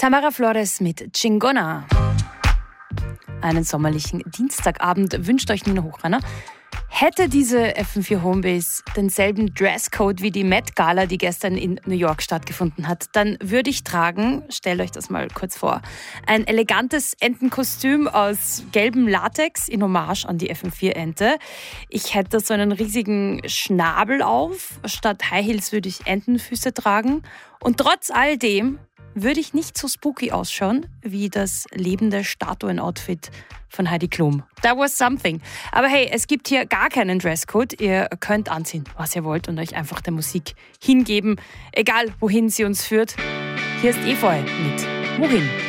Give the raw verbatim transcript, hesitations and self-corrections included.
Tamara Flores mit Chingona. Einen sommerlichen Dienstagabend wünscht euch Nina Hochreiner. Hätte diese F M vier Homebase denselben Dresscode wie die Met Gala, die gestern in New York stattgefunden hat, dann würde ich tragen, stellt euch das mal kurz vor, ein elegantes Entenkostüm aus gelbem Latex in Hommage an die F M vier Ente. Ich hätte so einen riesigen Schnabel auf, statt High Heels würde ich Entenfüße tragen und trotz all dem würde ich nicht so spooky ausschauen wie das lebende Statuen-Outfit von Heidi Klum. That was something. Aber hey, es gibt hier gar keinen Dresscode. Ihr könnt anziehen, was ihr wollt und euch einfach der Musik hingeben, egal wohin sie uns führt. Hier ist Efeu mit Wohin.